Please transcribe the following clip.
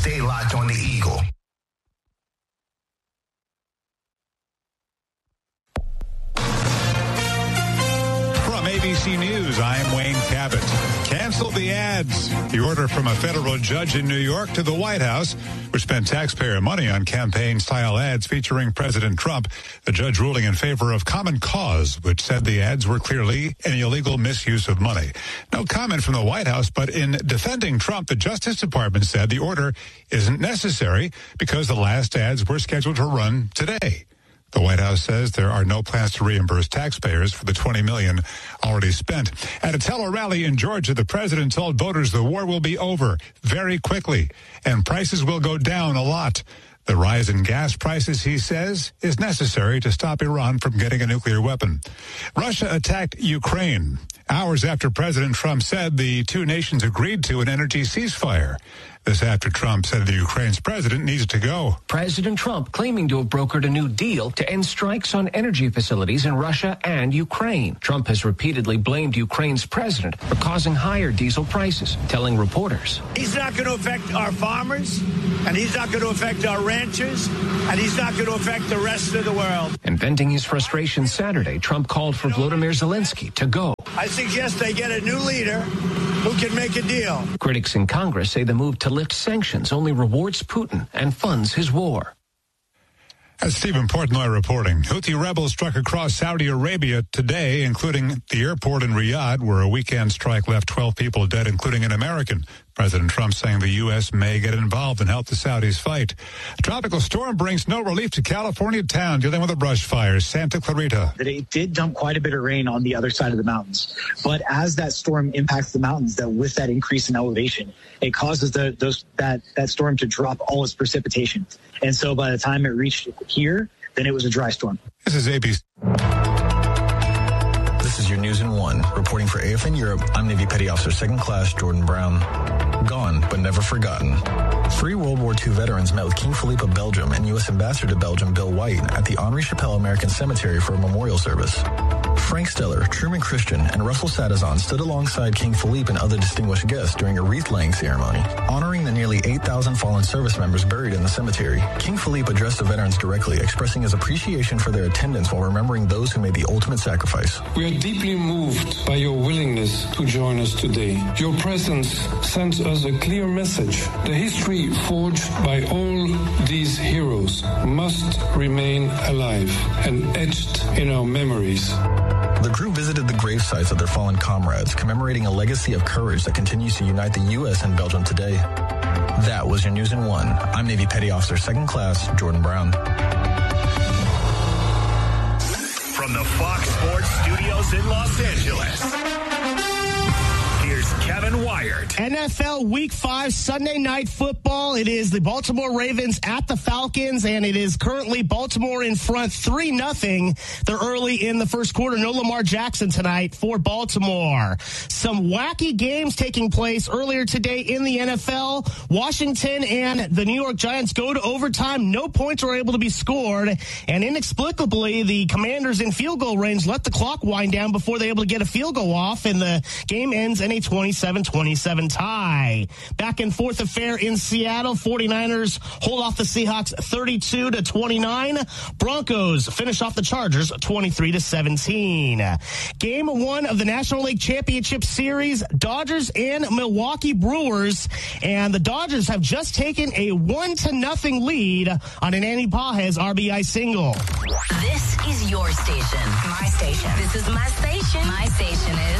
Stay locked on the Eagle. From ABC News, I'm Wayne Cabot. Cancel the ads. The order from a federal judge in New York to the White House, which spent taxpayer money on campaign-style ads featuring President Trump. The judge ruling in favor of Common Cause, which said the ads were clearly an illegal misuse of money. No comment from the White House, but in defending Trump, the Justice Department said the order isn't necessary because the last ads were scheduled to run today. The White House says there are no plans to reimburse taxpayers for the $20 million already spent. At a teller rally in Georgia, the president told voters the war will be over very quickly and prices will go down a lot. The rise in gas prices, he says, is necessary to stop Iran from getting a nuclear weapon. Russia attacked Ukraine hours after President Trump said the two nations agreed to an energy ceasefire. This after Trump said the Ukraine's president needs to go. President Trump claiming to have brokered a new deal to end strikes on energy facilities in Russia and Ukraine. Trump has repeatedly blamed Ukraine's president for causing higher diesel prices, telling reporters, "He's not going to affect our farmers, and he's not going to affect our ranchers, and he's not going to affect the rest of the world." And venting his frustration Saturday, Trump called for Volodymyr Zelensky to go. I suggest they get a new leader who can make a deal. Critics in Congress say the move to lift sanctions only rewards Putin and funds his war. As Stephen Portnoy reporting, Houthi rebels struck across Saudi Arabia today, including the airport in Riyadh, where a weekend strike left 12 people dead, including an American. President Trump saying the U.S. may get involved and help the Saudis fight. A tropical storm brings no relief to California town dealing with a brush fire. Santa Clarita. It did dump quite a bit of rain on the other side of the mountains. But as that storm impacts the mountains, that with that increase in elevation, it causes that storm to drop all its precipitation. And so by the time it reached here, then it was a dry storm. This is ABC. This is your News in One. Reporting for AFN Europe, I'm Navy Petty Officer 2nd Class Jordan Brown. Gone, but never forgotten. 3 World War II veterans met with King Philippe of Belgium and U.S. Ambassador to Belgium Bill White at the Henri Chapelle American Cemetery for a memorial service. Frank Steller, Truman Christian, and Russell Sadazon stood alongside King Philippe and other distinguished guests during a wreath-laying ceremony, honoring the nearly 8,000 fallen service members buried in the cemetery. King Philippe addressed the veterans directly, expressing his appreciation for their attendance while remembering those who made the ultimate sacrifice. We are deeply moved by your willingness to join us today. Your presence sends us a clear message. The history forged by all these heroes must remain alive and etched in our memories. The group visited the grave sites of their fallen comrades, commemorating a legacy of courage that continues to unite the U.S. and Belgium today. That was your News in One. I'm Navy Petty Officer 2nd Class Jordan Brown. From the Fox Sports Studios in Los Angeles, here's Kevin Wyatt. NFL Week 5 Sunday Night Football. It is the Baltimore Ravens at the Falcons, and it is currently Baltimore in front 3-0. They're early in the first quarter. No Lamar Jackson tonight for Baltimore. Some wacky games taking place earlier today in the NFL. Washington and the New York Giants go to overtime. No points were able to be scored, and inexplicably, the Commanders in field goal range let the clock wind down before they're able to get a field goal off, and the game ends in a 27-27 tie. Back and forth affair in Seattle. 49ers hold off the Seahawks 32-29. Broncos finish off the Chargers 23-17. Game 1 of the National League Championship Series, Dodgers and Milwaukee Brewers. And the Dodgers have just taken a 1-0 lead on an Andy Pages RBI single. This is your station. My station. This is my station. My station is